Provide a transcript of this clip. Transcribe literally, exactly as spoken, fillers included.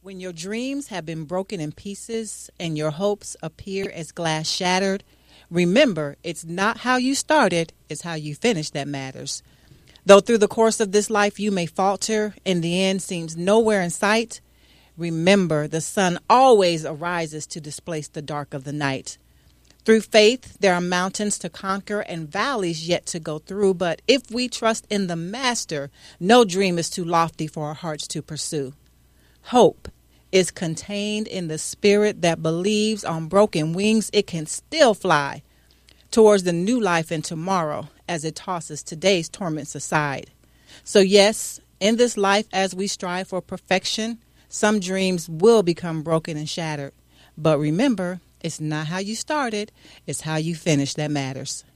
When your dreams have been broken in pieces and your hopes appear as glass shattered, remember it's not how you started, it's how you finish that matters. Though through the course of this life you may falter and the end seems nowhere in sight, remember the sun always arises to displace the dark of the night. Through faith, there are mountains to conquer and valleys yet to go through, but if we trust in the Master, no dream is too lofty for our hearts to pursue. Hope is contained in the spirit that believes on broken wings it can still fly towards the new life and tomorrow as it tosses today's torments aside. So yes, in this life as we strive for perfection, some dreams will become broken and shattered. But remember, it's not how you started, it's how you finish that matters.